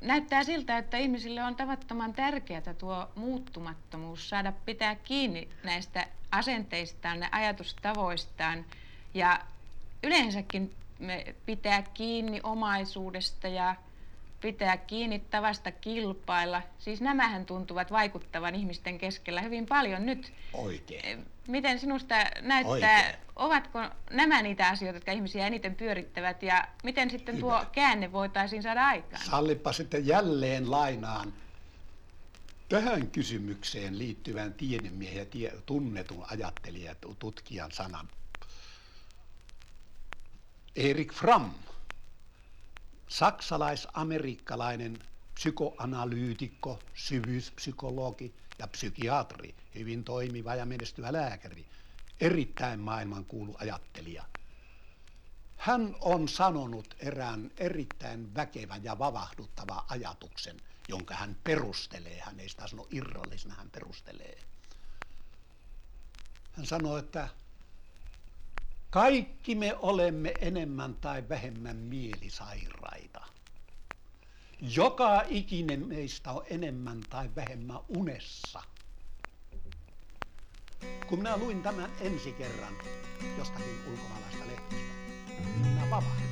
näyttää siltä, että ihmisille on tavattoman tärkeää tuo muuttumattomuus, saada pitää kiinni näistä asenteistaan ja ajatustavoistaan ja yleensäkin pitää kiinni omaisuudesta ja pitää kiinni tavasta kilpailla. Siis nämähän tuntuvat vaikuttavan ihmisten keskellä hyvin paljon nyt. Oikein. Miten sinusta näyttää, ovatko nämä niitä asioita, jotka ihmisiä eniten pyörittävät ja miten sitten tuo käänne voitaisiin saada aikaan? Sallipa sitten jälleen lainaan tähän kysymykseen liittyvän tiedemiehen ja tunnetun ajattelijan tutkijan sanan. Erik Fromm, saksalais-amerikkalainen psykoanalyytikko, syvyyspsykologi ja psykiatri, hyvin toimiva ja menestyvä lääkäri, erittäin maailmankuulu ajattelija. Hän on sanonut erään erittäin väkevän ja vavahduttavan ajatuksen, jonka hän perustelee. Hän ei sitä sano irrallisena, hän perustelee. Hän sanoo, että kaikki me olemme enemmän tai vähemmän mielisairaita. Joka ikinen meistä on enemmän tai vähemmän unessa. Kun minä luin tämän ensi kerran jostakin ulkomaalaista lehtestä, minä vavahdin.